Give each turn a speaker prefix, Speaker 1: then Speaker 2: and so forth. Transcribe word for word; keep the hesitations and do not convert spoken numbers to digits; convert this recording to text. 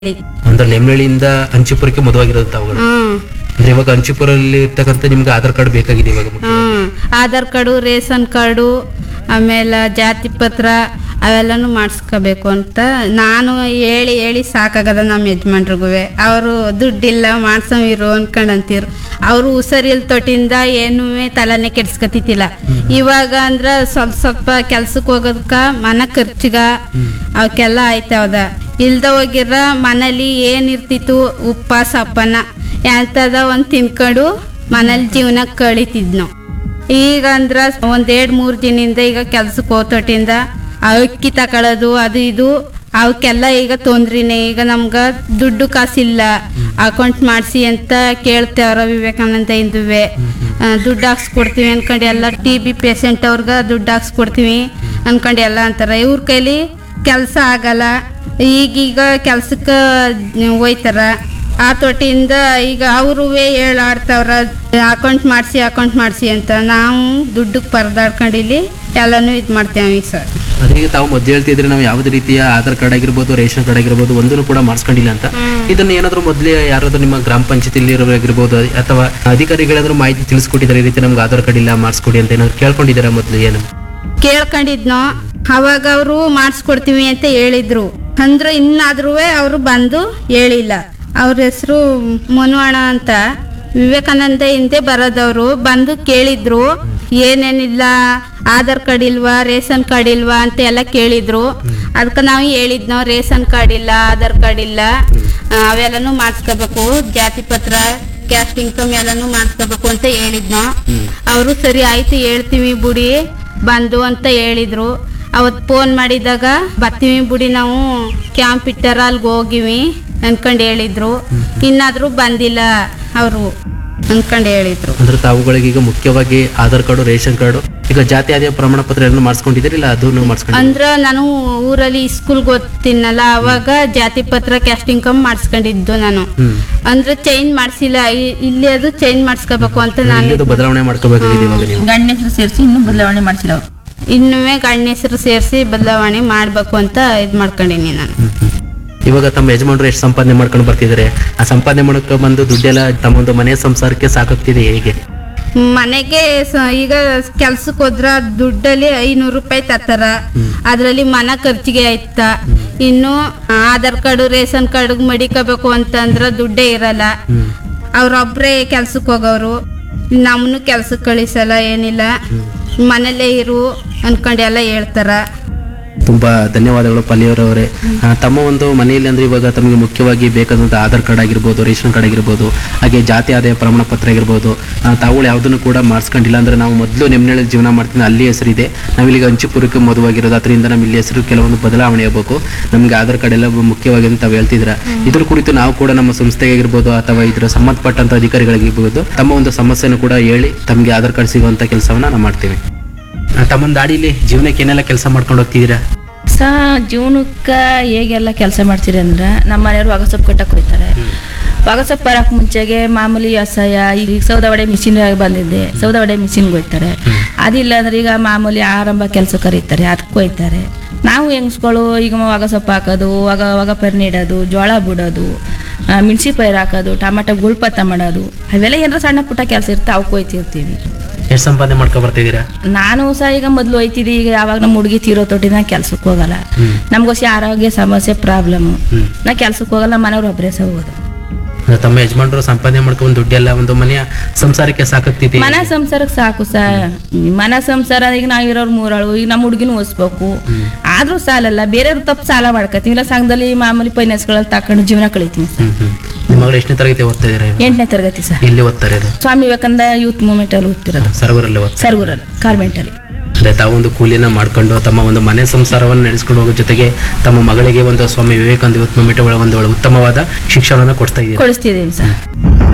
Speaker 1: ಅಂದ್ರೆ ನೆಮ್ಮಳಿಯಿಂದ ಅಂಚಿಪುರಕ್ಕೆ ಮದುವಾಗಿರೋದು ತಾವುಗಳು.
Speaker 2: ಹ್ಮ್
Speaker 1: ಅಂದ್ರೆ ಇವಾಗ ಅಂಚಿಪುರಲ್ಲಿ ಇರ್ತಕ್ಕಂಥ ನಿಮ್ಗೆ ಆಧಾರ್ ಕಾರ್ಡ್ ಬೇಕಾಗಿದೆ ಇವಾಗ ಮುಖ್ಯವಾಗಿ.
Speaker 2: ಹ್ಮ್ ಆಧಾರ್ ಕಾರ್ಡು, ರೇಷನ್ ಕಾರ್ಡು, ಆಮೇಲೆ ಜಾತಿ ಪತ್ರ ಅವೆಲ್ಲನೂ ಮಾಡಿಸ್ಕೋಬೇಕು ಅಂತ ನಾನು ಹೇಳಿ ಹೇಳಿ ಸಾಕಾಗದ ನಮ್ಮ ಯಜಮಾನ್ರಿಗೂ. ಅವರು ದುಡ್ಡಿಲ್ಲ ಮಾಡ್ಸಮಿರು ಅನ್ಕೊಂಡಂತೀರು. ಅವರು ಹುಷಾರಿಲ್ ತೊಟ್ಟಿಂದ ಏನೂ ತಲೆನೇ ಕೆಡ್ಸ್ಕೊತಿತ್ತಿಲ್ಲ. ಇವಾಗ ಅಂದ್ರೆ ಸ್ವಲ್ಪ ಸ್ವಲ್ಪ ಕೆಲ್ಸಕ್ಕೆ ಹೋಗೋದಕ್ಕ ಮನ ಖರ್ಚಿಗ ಅವಕ್ಕೆಲ್ಲ ಆಯ್ತಾವದ. ಇಲ್ದ ಹೋಗಿರ ಮನೇಲಿ ಏನಿರ್ತಿತ್ತು ಉಪ್ಪ ಸಪ್ಪನ ಎಂತದ ಒಂದು ತಿನ್ಕೊಂಡು ಮನೇಲಿ ಜೀವನ ಕಳೀತಿದ್ನು. ಈಗ ಅಂದ್ರ ಒಂದೆರಡು ಮೂರು ದಿನದಿಂದ ಈಗ ಕೆಲ್ಸಕ್ಕೆ ಹೋತೊಟ್ಟಿಂದ ಅಕ್ಕಿ ತಕೊಳ್ಳೋದು ಅದು ಇದು ಅವಕ್ಕೆಲ್ಲ ಈಗ ತೊಂದ್ರೆನೆ. ಈಗ ನಮ್ಗ ದುಡ್ಡು ಕಾಸಿಲ್ಲ, ಅಕೌಂಟ್ ಮಾಡಿಸಿ ಅಂತ ಕೇಳ್ತೇವ್ರ ವಿವೇಕಾನಂದ ಇಂದುವೆ. ದುಡ್ಡು ಹಾಕ್ಸ್ಕೊಡ್ತೀವಿ ಅನ್ಕೊಂಡು ಎಲ್ಲ ಟಿ ಬಿ ಪೇಷಂಟ್ ಅವ್ರಿಗೆ ದುಡ್ಡು ಹಾಕ್ಸ್ಕೊಡ್ತೀವಿ ಅನ್ಕೊಂಡು ಎಲ್ಲ ಅಂತಾರೆ. ಇವ್ರ ಕೈಲಿ ಕೆಲಸ ಆಗಲ್ಲ. ಈಗೀಗ ಕೆಲ್ಸಕ್ಕೆ ಹೋಯ್ತಾರ ಆ ತೊಟ್ಟಿಂದ. ಈಗ ಅವರು ಹೇಳಾಡ್ತವ್ರ ಅಕೌಂಟ್ ಮಾಡಿಸಿ ಅಕೌಂಟ್ ಮಾಡಿಸಿ ಅಂತ. ನಾವು ದುಡ್ಡಕ್ಕೆ ಪರದಾಡ್ಕೊಂಡು ಇಲ್ಲಿ ಎಲ್ಲನೂ ಇದು ಮಾಡ್ತೇವೆ ಸರ್.
Speaker 1: ಅದೇ ತಾವು ಮೊದಲು ಹೇಳ್ತಿದ್ರೆ ನಾವು ಯಾವುದೇ ರೀತಿಯ ಆಧಾರ್ ಕಾರ್ಡ್ ಆಗಿರ್ಬೋದು, ರೇಷನ್ ಕಾರ್ಡ್ ಆಗಿರ್ಬೋದು ಒಂದನ್ನು ಕೂಡ ಮಾಡಿಸ್ಕೊಂಡಿಲ್ಲ ಅಂತ. ಇದನ್ನ ಏನಾದ್ರು ಮೊದಲೇ ಯಾರಾದ್ರೂ ನಿಮ್ಮ ಗ್ರಾಮ ಪಂಚಾಯತಿಲಿ ಇರೋರಾಗಿರ್ಬೋದು ಅಥವಾ ಅಧಿಕಾರಿಗಳಾದ್ರೂ ಮಾಹಿತಿ ತಿಳಿಸ್ಕೊಟ್ಟಿದ್ದಾರೆ, ಈ ರೀತಿ ನಮ್ಗೆ ಆಧಾರ್ ಕಾರ್ಡ್ ಇಲ್ಲ ಮಾಡಿಸ್ಕೊಡಿ ಅಂತ ಏನಾದ್ರು ಕೇಳ್ಕೊಂಡಿದ್ದಾರೆ ಮೊದಲು? ಏನು
Speaker 2: ಕೇಳ್ಕೊಂಡಿದ್ನೋ ಅವಾಗ ಅವರು ಮಾಡಿಸ್ಕೊಡ್ತೀವಿ ಅಂತ ಹೇಳಿದ್ರು. ಅಂದ್ರೆ ಇನ್ನಾದ್ರೂ ಅವರು ಬಂದು ಹೇಳಿಲ್ಲ. ಅವ್ರ ಹೆಸರು ಮನುವಣ ಅಂತ, ವಿವೇಕಾನಂದ ಹಿಂದೆ ಬರೋದವರು. ಬಂದು ಕೇಳಿದ್ರು ಏನೇನಿಲ್ಲ, ಆಧಾರ್ ಕಾರ್ಡ್ ಇಲ್ವಾ, ರೇಷನ್ ಕಾರ್ಡ್ ಇಲ್ವಾ ಅಂತ ಎಲ್ಲ ಕೇಳಿದ್ರು. ಅದಕ್ಕೆ ನಾವು ಹೇಳಿದ್ನೋ ರೇಷನ್ ಕಾರ್ಡ್ ಇಲ್ಲ, ಆಧಾರ್ ಕಾರ್ಡ್ ಇಲ್ಲ, ಅವೆಲ್ಲನೂ ಮಾಡಿಸ್ಕೋಬೇಕು, ಜಾತಿ ಪತ್ರ, ಕ್ಯಾಸ್ಟ್ ಇನ್ಕಮ್ ಎಲ್ಲನೂ ಮಾಡಿಸ್ಕೋಬೇಕು ಅಂತ ಹೇಳಿದ್ನೋ. ಅವರು ಸರಿ ಆಯ್ತು ಹೇಳ್ತೀವಿ ಬುಡಿ ಬಂದು ಅಂತ ಹೇಳಿದ್ರು. ಅವತ್ತು ಫೋನ್ ಮಾಡಿದಾಗ ಬರ್ತೀವಿ ಬುಡಿ ನಾವು ಕ್ಯಾಂಪ್ ಇಟ್ಟಾರ ಅಲ್ಲಿಗೆ ಹೋಗಿವಿ ಅನ್ಕೊಂಡು ಹೇಳಿದ್ರು. ಇನ್ನಾದ್ರೂ ಬಂದಿಲ್ಲ ಅವರು ಅನ್ಕೊಂಡು ಹೇಳಿದ್ರು.
Speaker 1: ಅಂದ್ರೆ ತಾವುಗಳಿಗೆ ಈಗ ಮುಖ್ಯವಾಗಿ ಆಧಾರ್ ಕಾರ್ಡು, ರೇಷನ್ ಕಾರ್ಡು, ಈಗ ಜಾತಿ ಆದಾಯ ಪ್ರಮಾಣ ಪತ್ರ ಎಲ್ಲ ಮಾಡಿಸ್ಕೊಂಡಿದ್ದೀರಿಲ್ಲ ಅದನ್ನು ಮಾಡಿಸ್ಕೊಂಡು?
Speaker 2: ಅಂದ್ರ ನಾನು ಊರಲ್ಲಿ ಸ್ಕೂಲ್ಗೆ ಓದ್ತೀನಲ್ಲ ಅವಾಗ ಜಾತಿ ಪತ್ರ, ಕ್ಯಾಸ್ಟ್ ಇನ್ಕಮ್ ಮಾಡಿಸ್ಕೊಂಡಿದ್ದು ನಾನು. ಅಂದ್ರೆ ಚೇಂಜ್ ಮಾಡಿಸಿಲ್ಲ, ಇಲ್ಲಿ ಅದು ಚೇಂಜ್ ಮಾಡಿಸ್ಕೋಬೇಕು ಅಂತ ನಾನು
Speaker 1: ಬದಲಾವಣೆ ಮಾಡ್ಕೋಬೇಕಾಗಿದೆ. ಇವಾಗ ನೀವು
Speaker 3: ಗಂಡ ಹೆಸರು ಸೇರಿಸಿ ಇನ್ನೂ ಬದಲಾವಣೆ ಮಾಡಿಸಿಲ್ಲ ಅವ್ರು.
Speaker 2: ಇನ್ನುವೇ ಗಂಡ ಹೆಸರು ಸೇರಿಸಿ ಬದಲಾವಣೆ ಮಾಡ್ಬೇಕು ಅಂತ ಇದು ಮಾಡ್ಕೊಂಡಿನಿ ನಾನು.
Speaker 1: ಇವಾಗ ತಮ್ಮ ಯಜಮಾನರು ಎಷ್ಟು ಸಂಪಾದನೆ ಮಾಡ್ಕೊಂಡು ಬರ್ತಿದ್ದಾರೆ? ಆ ಸಂಪಾದನೆ ಮಾಡಕ್ಕೆ ಬಂದು ದುಡ್ಡೆಲ್ಲ ತಮ್ಮೊಂದು ಮನೆ ಸಂಸಾರಕ್ಕೆ ಸಾಕಾಗ್ತಿದೆ ಹೇಗೆ?
Speaker 2: ಮನೆಗೆ ಸ- ಈಗ ಕೆಲ್ಸಕ್ಕೆ ಹೋದ್ರ ದುಡ್ಡಲ್ಲಿ ಐನೂರು ರೂಪಾಯಿ ತತ್ತಾರ. ಅದ್ರಲ್ಲಿ ಮನ ಖರ್ಚಿಗೆ ಆಯ್ತ. ಇನ್ನು ಆಧಾರ್ ಕಾರ್ಡು, ರೇಷನ್ ಕಾರ್ಡ್ ಮಡಿಕೋಬೇಕು ಅಂತಂದ್ರ ದುಡ್ಡೇ ಇರಲ್ಲ. ಅವ್ರೊಬ್ರೇ ಕೆಲ್ಸಕ್ಕೆ ಹೋಗೋರು, ನಮ್ಮನ್ನು ಕೆಲ್ಸಕ್ಕೆ ಕಳಿಸಲ್ಲ, ಏನಿಲ್ಲ ಮನೇಲೇ ಇರು ಅನ್ಕೊಂಡು ಎಲ್ಲ ಹೇಳ್ತಾರ.
Speaker 1: ತುಂಬಾ ಧನ್ಯವಾದಗಳು ಪಲ್ಲಿಯವರವರೇ. ತಮ್ಮ ಒಂದು ಮನೆಯಲ್ಲಿ ಅಂದ್ರೆ ಇವಾಗ ತಮಗೆ ಮುಖ್ಯವಾಗಿ ಬೇಕಾದಂಥ ಆಧಾರ್ ಕಾರ್ಡ್ ಆಗಿರ್ಬೋದು, ರೇಷನ್ ಕಾರ್ಡ್ ಆಗಿರ್ಬೋದು, ಹಾಗೆ ಜಾತಿ ಆದಾಯ ಪ್ರಮಾಣ ಪತ್ರ ಆಗಿರ್ಬೋದು, ತಾವುಗಳು ಯಾವುದನ್ನು ಕೂಡ ಮಾಡಿಸ್ಕೊಂಡಿಲ್ಲ. ಅಂದ್ರೆ ನಾವು ಮೊದಲು ನೆಮ್ಮನೆಯಲ್ಲಿ ಜೀವನ ಮಾಡ್ತೀನಿ, ಅಲ್ಲಿ ಹೆಸರಿದೆ. ನಾವಿಲ್ಲಿಗ ಅಂಚಿಪುರಕ್ಕೆ ಮದುವಾಗಿರೋದು, ಅದರಿಂದ ನಮ್ಮ ಇಲ್ಲಿ ಹೆಸರು ಕೆಲವೊಂದು ಬದಲಾವಣೆ ಆಗಬೇಕು. ನಮಗೆ ಆಧಾರ್ ಕಾರ್ಡ್ ಎಲ್ಲ ಮುಖ್ಯವಾಗಿ ಅಂತ ತಾವು ಹೇಳ್ತಿದ್ರ. ಇದ್ರ ಕುರಿತು ನಾವು ಕೂಡ ನಮ್ಮ ಸಂಸ್ಥೆಗಾಗಿರ್ಬೋದು ಅಥವಾ ಇದರ ಸಂಬಂಧಪಟ್ಟಂತ ಅಧಿಕಾರಿಗಳಿಗಿರ್ಬೋದು ತಮ್ಮ ಒಂದು ಸಮಸ್ಯೆಯನ್ನು ಕೂಡ ಹೇಳಿ ತಮಗೆ ಆಧಾರ್ ಕಾರ್ಡ್ ಸಿಗುವಂತ ಕೆಲಸವನ್ನ ನಾವು ಮಾಡ್ತೀವಿ. ತಮ್ಮೊಂದು ದಾಡಿಲಿ ಜೀವನಕ್ಕೆ ಏನೆಲ್ಲ ಕೆಲಸ ಮಾಡ್ಕೊಂಡು ಹೋಗ್ತಿದ್ದೀರಾ?
Speaker 3: ಸ ಜೀವನಕ್ಕೆ ಹೇಗೆಲ್ಲ ಕೆಲಸ ಮಾಡ್ತೀರಿ ಅಂದ್ರೆ ನಮ್ಮ ಮನೆಯವರು ಒಗಸೊಪ್ಪು ಕಟ್ಟಕ್ಕೆ ಹೋಗ್ತಾರೆ. ಒಗಸೊಪ್ಪು ಬರೋಕೆ ಮುಂಚೆಗೆ ಮಾಮೂಲಿ ವ್ಯವಸಾಯ, ಈಗ ಸೌದೆ ಒಡೆ ಮಿಷಿನ್ ಬಂದಿದ್ದೆ, ಸೌದೆ ಒಡೆ ಮಿಷಿನ್ಗೆ ಹೋಗ್ತಾರೆ. ಅದಿಲ್ಲ ಅಂದ್ರೆ ಈಗ ಮಾಮೂಲಿ ಆರಂಭ ಕೆಲಸ ಕರೀತಾರೆ, ಅದಕ್ಕೆ ಹೋಗ್ತಾರೆ. ನಾವು ಹೆಂಗಸ್ಗಳು ಈಗ ಒಗಸೊಪ್ಪು ಹಾಕೋದು, ಒಗ ಒಗ ಪೈರು ನೀಡೋದು, ಜೋಳ ಬಿಡೋದು, ಮೆಣಸಿ ಪೈರು ಹಾಕೋದು, ಟಮಾಟೊ ಗುಳ್ಪತ್ತ ಮಾಡೋದು, ಅವೆಲ್ಲ ಏನಾರ ಸಣ್ಣ ಪುಟ್ಟ ಕೆಲಸ ಇರುತ್ತೆ, ಅವಕ್ಕೆ ಹೋಯ್ತಿರ್ತೀವಿ.
Speaker 1: ಎಷ್ಟು ಸಂಪಾದನೆ ಮಾಡ್ಕೊಂಡು ಬರ್ತಿದ್ದೀರಾ?
Speaker 3: ನಾನು ಸಹ ಈಗ ಮೊದಲು ಹೋಯ್ತಿದ್ದೆ, ಈಗ ಯಾವಾಗ ನಮ್ಮ ಹುಡುಗಿ ತೀರೋ ತೊಟ್ಟಿನ ಕೆಲ್ಸಕ್ಕೆ ಹೋಗಲ್ಲ. ನಮ್ಗೋಸಿ ಆರೋಗ್ಯ ಸಮಸ್ಯೆ ಪ್ರಾಬ್ಲಮ್, ನಾ ಕೆಲ್ಸಕ್ಕೆ ಹೋಗಲ್ಲ, ಮನೆಯವ್ರು ಒಬ್ಬರೇ ಸಹ ಹೋಗೋದು.
Speaker 1: ತಮ್ಮ ಯಜಮಾನರು ಸಂಪಾದನೆ ಮಾಡ್ಕೊಂಡು ದುಡ್ಡೆಲ್ಲ ಒಂದು ಮನೆಯ ಸಂಸಾರಕ್ಕೆ ಸಾಕಾಗ್ತಿದೆ?
Speaker 3: ಮನ ಸಂಸಾರಕ್ಕೆ ಸಾಕು ಸ ಮನ ಸಂಸಾರ. ಈಗ ನಾವಿರೋರು ಮೂರಾಳು, ಈಗ ನಮ್ಮ ಹುಡುಗಿನ ಓದಿಸ್ಬೇಕು, ಆದ್ರೂ ಸಾಲಲ್ಲ. ಬೇರೆಯವ್ರು ತಪ್ಪು ಸಾಲ ಮಾಡ್ಕೊತೀವಿ, ಇಲ್ಲ ಸಂಘದಲ್ಲಿ ಮಾಮೂಲಿ ಫೈನಾನ್ಸ್ಗಳಲ್ಲಿ ತಕೊಂಡು ಜೀವನ ಕಳಿತೀವಿ.
Speaker 1: ನಿಮ್ಮ ಮಗಳು ಎಷ್ಟನೇ ತರಗತಿ ಓದ್ತಾ ಇದ್ದಾರೆ?
Speaker 3: ಎಂಟನೇ ತರಗತಿ ಸರ್.
Speaker 1: ಎಲ್ಲಿ ಓದ್ತಾರೆ?
Speaker 3: ಸ್ವಾಮಿ ವಿವೇಕಾನಂದ ಯೂತ್ ಮೂವ್ಮೆಂಟ್ ಅಲ್ಲಿ ಓದ್ತಿರೋದು.
Speaker 1: ಸರ್ವರಲ್ಲಿ ಓದ್ತಾರೆ?
Speaker 3: ಸರ್ಗೂರಲ್ಲಿ ಕಾನ್ವೆಂಟ್ ಅಲ್ಲಿ.
Speaker 1: ಅದೇ ತಾವೊಂದು ಕೂಲಿನ ಮಾಡ್ಕೊಂಡು ತಮ್ಮ ಒಂದು ಮನೆ ಸಂಸಾರವನ್ನು ನಡೆಸ್ಕೊಂಡು ಹೋಗೋ ಜೊತೆಗೆ ತಮ್ಮ ಮಗಳಿಗೆ ಒಂದು ಸ್ವಾಮಿ ವಿವೇಕಾನಂದ ಯೂತ್ ಮೂವ್ಮೆಂಟ್ ಒಂದು ಉತ್ತಮವಾದ ಶಿಕ್ಷಣವನ್ನು ಕೊಡ್ತಾ ಇದ್ದೀವಿ.
Speaker 3: ಕೊಡಿಸ್ತಿದ್ದೀವಿ ಸರ್.